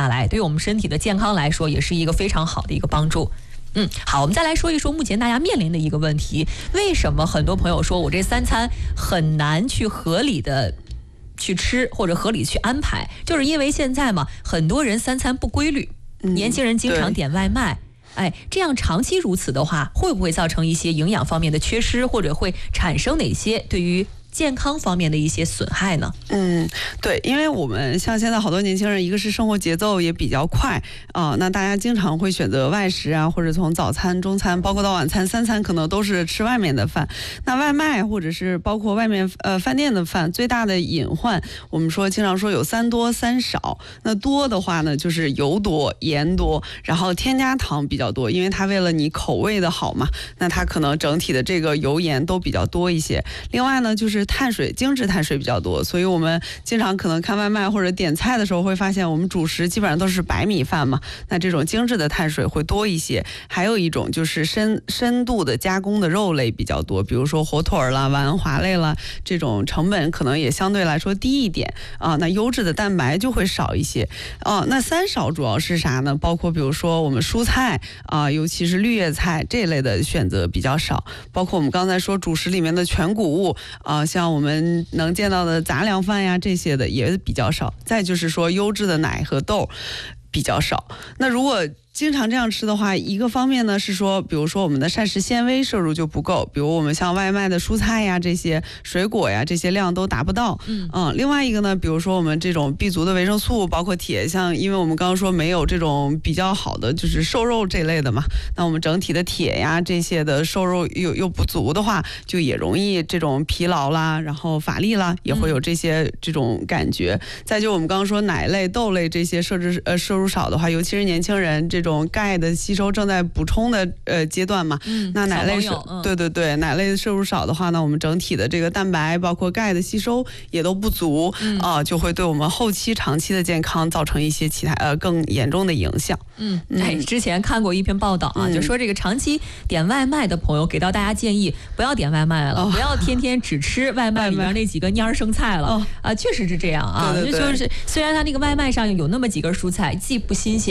下来，对于我们身体的健康来说，也是一个非常好的一个帮助。好，我们再来说一说目前大家面临的一个问题，为什么很多朋友说我这3餐很难去合理的去吃或者合理去安排，就是因为现在嘛，很多人3餐不规律，年轻人经常点外卖。这样长期如此的话，会不会造成一些营养方面的缺失，或者会产生哪些对于健康方面的一些损害呢？ 对，因为我们像现在好多年轻人，一个是生活节奏也比较快那大家经常会选择外食啊，或者从早餐、中餐，包括到晚餐3餐可能都是吃外面的饭。那外卖或者是包括外面饭店的饭，最大的隐患，我们经常说有3多3少。那多的话呢，就是油多、盐多，然后添加糖比较多，因为它为了你口味的好嘛，那它可能整体的这个油盐都比较多一些。另外呢，就是精致碳水比较多，所以我们经常可能看外卖或者点菜的时候会发现，我们主食基本上都是白米饭嘛，那这种精致的碳水会多一些。还有一种就是深度的加工的肉类比较多，比如说火腿啦、丸滑类啦，这种成本可能也相对来说低一点那优质的蛋白就会少一些那3少主要是啥呢？包括比如说我们蔬菜尤其是绿叶菜这类的选择比较少，包括我们刚才说主食里面的全谷物像我们能见到的杂粮饭呀这些的也比较少。再就是说优质的奶和豆比较少。那如果经常这样吃的话，一个方面呢是说，比如说我们的膳食纤维摄入就不够，比如我们像外卖的蔬菜呀、这些水果呀，这些量都达不到。另外一个呢，比如说我们这种 B 族的维生素，包括铁，像因为我们刚刚说没有这种比较好的就是瘦肉这类的嘛，那我们整体的铁呀这些的瘦肉又不足的话，就也容易这种疲劳啦，然后乏力啦，也会有这种感觉。再就我们刚刚说奶类、豆类这些摄入少的话，尤其是年轻人这种钙的吸收正在补充的阶段嘛，那奶类对奶类摄入少的话呢，我们整体的这个蛋白包括钙的吸收也都不足就会对我们后期长期的健康造成一些其他更严重的影响。 之前看过一篇报道就说这个长期点外卖的朋友给到大家建议，不要点外卖了，不要天天只吃外卖里边那几个蔫生菜了确实是这样就是虽然它那个外卖上有那么几根蔬菜既不新鲜